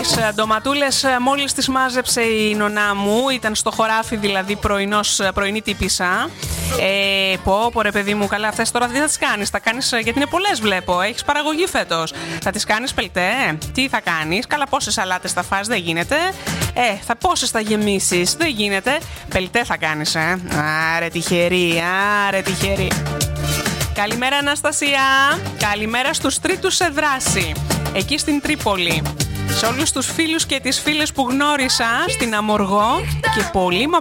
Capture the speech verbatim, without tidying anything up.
Τις ντοματούλες μόλις τις μάζεψε η νονά μου. Ήταν στο χωράφι δηλαδή πρωινός, πρωινή τύπισσα. Ε, πω, πω ρε παιδί μου, καλά αυτές τώρα τι θα τις κάνεις? Θα κάνεις, γιατί είναι πολλές βλέπω, έχεις παραγωγή φέτος. Θα τις κάνεις πελτέ? Τι θα κάνεις? Καλά, πόσες σαλάτες θα φας? Δεν γίνεται. Ε, θα, πόσες θα γεμίσεις? Δεν γίνεται. Πελτέ θα κάνεις, ε. Άρε τυχερή, άρε τυχερή. Καλημέρα Αναστασία. Καλημέρα στους τρίτους σε δράση, εκεί στην Τρίπολη. Σε όλους τους φίλους και τις φίλες που γνώρισα στην Αμοργό και πολύ μα